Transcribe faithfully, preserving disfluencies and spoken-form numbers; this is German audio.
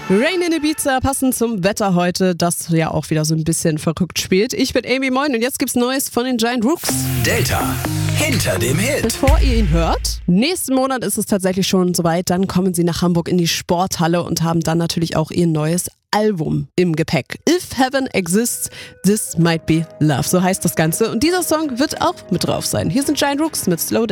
Rain in Ibiza, passend zum Wetter heute, das ja auch wieder so ein bisschen verrückt spielt. Ich bin Amy, moin, und jetzt gibt's Neues von den Giant Rooks. Delta, hinter dem Hit. Bevor ihr ihn hört, nächsten Monat ist es tatsächlich schon soweit, dann kommen sie nach Hamburg in die Sporthalle und haben dann natürlich auch ihr neues Album im Gepäck. If Heaven Exists, This Might Be Love, so heißt das Ganze. Und dieser Song wird auch mit drauf sein. Hier sind Giant Rooks mit Slow Down.